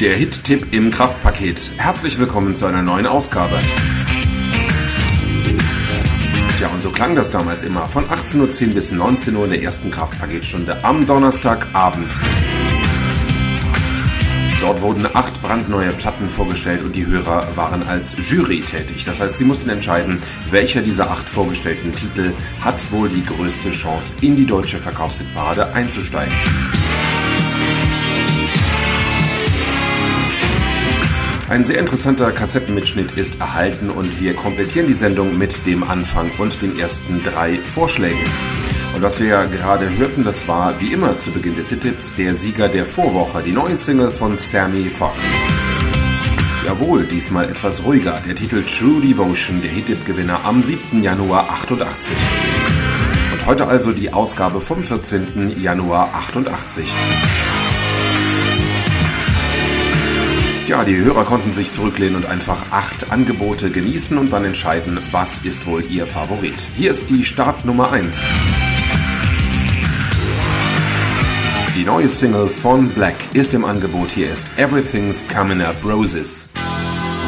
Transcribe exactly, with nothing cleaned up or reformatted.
Der Hit-Tipp im Kraftpaket. Herzlich willkommen zu einer neuen Ausgabe. Tja, und so klang das damals immer von achtzehn Uhr zehn bis neunzehn Uhr in der ersten Kraftpaketstunde am Donnerstagabend. Dort wurden acht brandneue Platten vorgestellt und die Hörer waren als Jury tätig. Das heißt, sie mussten entscheiden, welcher dieser acht vorgestellten Titel hat wohl die größte Chance, in die deutsche Verkaufshitparade einzusteigen. Ein sehr interessanter Kassettenmitschnitt ist erhalten und wir komplettieren die Sendung mit dem Anfang und den ersten drei Vorschlägen. Und was wir ja gerade hörten, das war wie immer zu Beginn des Hit-Tipps der Sieger der Vorwoche, die neue Single von Sammy Fox. Jawohl, diesmal etwas ruhiger, der Titel True Devotion, der Hit-Tipp-Gewinner am siebten Januar achtundachtzig. Und heute also die Ausgabe vom vierzehnten Januar achtundachtzig. Ja, die Hörer konnten sich zurücklehnen und einfach acht Angebote genießen und dann entscheiden, was ist wohl ihr Favorit. Hier ist die Startnummer eins. Die neue Single von Black ist im Angebot. Hier ist Everything's Coming Up Roses.